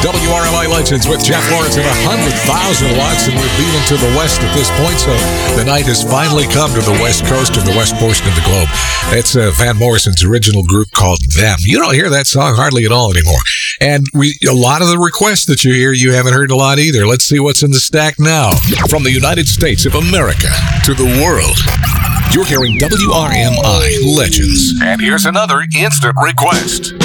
WRMI Legends with Jeff Lawrence at 100,000 watts, and we're beating to the west at this point, so the night has finally come to the west coast of the west portion of the globe. It's Van Morrison's original group called Them. You don't hear that song hardly at all anymore. And a lot of the requests that you hear, you haven't heard a lot either. Let's see what's in the stack now. From the United States of America to the world, you're hearing WRMI Legends. And here's another instant request.